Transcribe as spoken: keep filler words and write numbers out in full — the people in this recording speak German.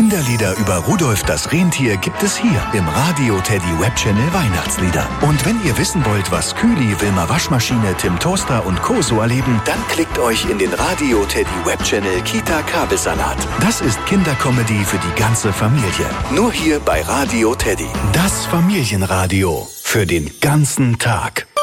Kinderlieder über Rudolf das Rentier gibt es hier im Radio Teddy Webchannel Weihnachtslieder. Und wenn ihr wissen wollt, was Kühli, Wilma Waschmaschine, Tim Toaster und Co. so erleben, dann klickt euch in den Radio Teddy Webchannel Kita Kabelsalat. Das ist Kindercomedy für die ganze Familie. Nur hier bei Radio Teddy. Das Familienradio für den ganzen Tag.